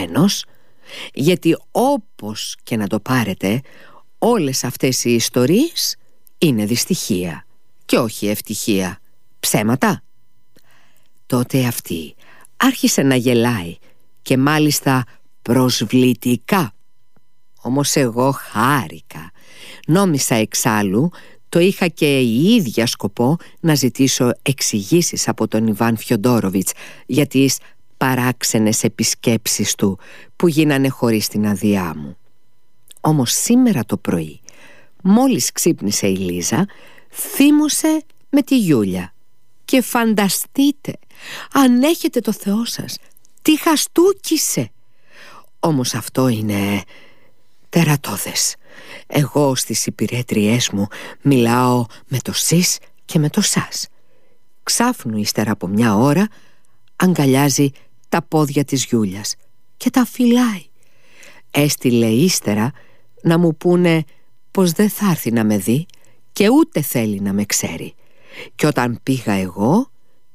ευτυχισμένος, γιατί όπως και να το πάρετε, όλες αυτές οι ιστορίες είναι δυστυχία και όχι ευτυχία. Ψέματα. Τότε αυτή άρχισε να γελάει και μάλιστα προσβλητικά. Όμως εγώ χάρηκα. Νόμισα εξάλλου το είχα και η ίδια σκοπό να ζητήσω εξηγήσεις από τον Ιβάν Φιοντόροβιτς για τις παράξενες επισκέψεις του που γίνανε χωρίς την αδειά μου. Όμως σήμερα το πρωί, μόλις ξύπνησε η Λίζα, θύμωσε με τη Γιούλια. Και φανταστείτε, αν έχετε το Θεό σας, τι χαστούκισε. Όμως αυτό είναι τερατώδες. Εγώ στις υπηρέτριές μου μιλάω με το σεις και με το σας. Ξάφνου ύστερα από μια ώρα αγκαλιάζει τα πόδια της Γιούλιας και τα φυλάει. Έστειλε ύστερα να μου πούνε πως δεν θα έρθει να με δει και ούτε θέλει να με ξέρει. Και όταν πήγα εγώ,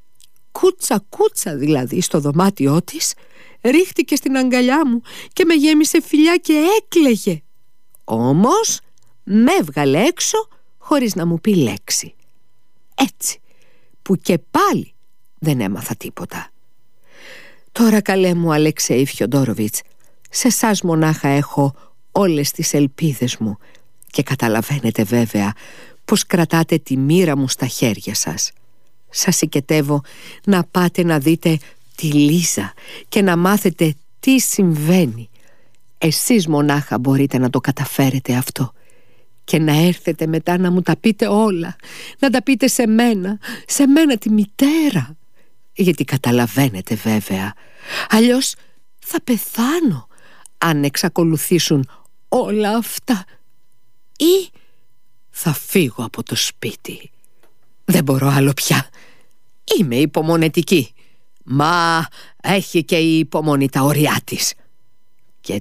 κούτσα δηλαδή στο δωμάτιό της, ρίχτηκε στην αγκαλιά μου και με γέμισε φιλιά και έκλαιγε. Όμως με έβγαλε έξω χωρίς να μου πει λέξη. Έτσι που και πάλι δεν έμαθα τίποτα. Τώρα καλέ μου Αλεξέη Φιοντόροβιτς, σε σας μονάχα έχω όλες τις ελπίδες μου και καταλαβαίνετε βέβαια πως κρατάτε τη μοίρα μου στα χέρια σας. Σας συγκετεύω να πάτε να δείτε τη Λίζα και να μάθετε τι συμβαίνει. Εσείς μονάχα μπορείτε να το καταφέρετε αυτό και να έρθετε μετά να μου τα πείτε όλα, να τα πείτε σε μένα τη μητέρα. Γιατί καταλαβαίνετε βέβαια, αλλιώς θα πεθάνω αν εξακολουθήσουν όλα αυτά, ή θα φύγω από το σπίτι. Δεν μπορώ άλλο πια. Είμαι υπομονετική. Μα έχει και η υπομονή τα ωριά της. Και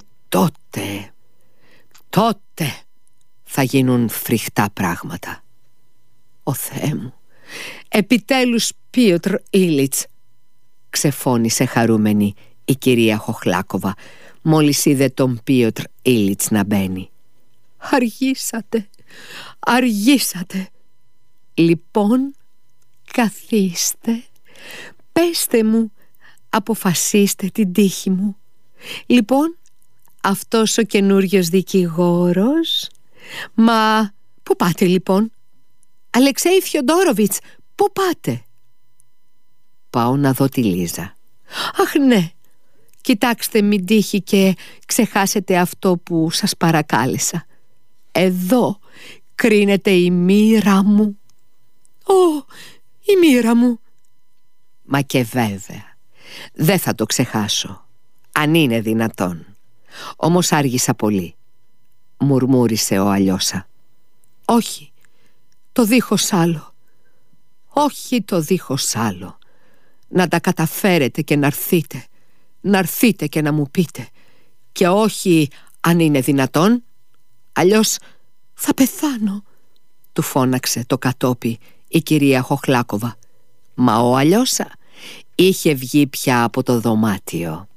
τότε θα γίνουν φρικτά πράγματα. Ο Θεέ μου, επιτέλους Πίοτρ Ήλιτς, ξεφώνησε χαρούμενη η κυρία Χοχλάκοβα μόλις είδε τον Πίοτρ Ήλιτς να μπαίνει. Αργήσατε. Λοιπόν, καθίστε, πέστε μου, αποφασίστε την τύχη μου. Λοιπόν, αυτός ο καινούριος δικηγόρος. Μα πού πάτε λοιπόν? Αλεξέη Φιοντόροβιτς, πού πάτε? Πάω να δω τη Λίζα. Αχ ναι, κοιτάξτε μην τύχει και ξεχάσετε αυτό που σας παρακάλεσα. Εδώ κρίνεται η μοίρα μου. Η μοίρα μου. Μα και βέβαια δεν θα το ξεχάσω, αν είναι δυνατόν. Όμως άργησα πολύ, μουρμούρισε ο Αλιώσα. Όχι, το δίχως άλλο. Όχι το δίχως άλλο. Να τα καταφέρετε και να έρθείτε και να μου πείτε. Και όχι αν είναι δυνατόν, αλλιώς θα πεθάνω, του φώναξε το κατόπι η κυρία Χοχλάκοβα. Μα ο Αλιώσα είχε βγει πια από το δωμάτιο.